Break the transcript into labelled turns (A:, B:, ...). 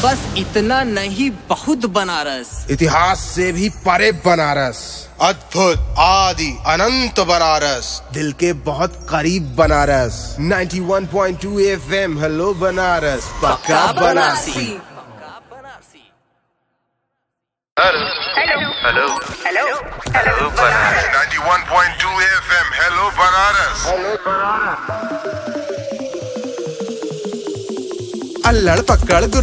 A: बस इतना नहीं, बहुत बनारस।
B: इतिहास से भी परे बनारस,
C: अद्भुत आदि अनंत बनारस,
B: दिल के बहुत करीब बनारस। 91.2 FM, हेलो बनारस, पक्का Banarasi.
D: Hello hello hello hello Banaras.
C: 91.2 FM, hello Banaras.
B: अल्लड़ पकड़